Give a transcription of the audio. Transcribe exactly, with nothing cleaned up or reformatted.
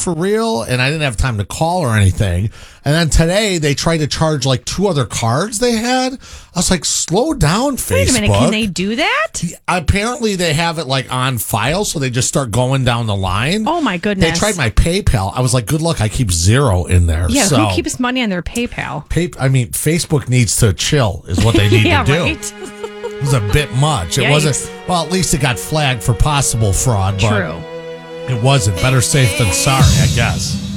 for real? And I didn't have time to call or anything. And then today they tried to charge like two other cards they had. I was like, slow down, Facebook. Wait a minute, can they do that? Apparently they have it like on file, so they just start going down the line. Oh my goodness. They tried my PayPal. I was like, good luck. I keep zero in there. Yeah, so, who keeps money on their PayPal? pay, I mean, Facebook needs to chill is what they need yeah, to do. Right? It was a bit much. It Yikes. wasn't, well, at least it got flagged for possible fraud. But True. it wasn't. Better safe than sorry, I guess.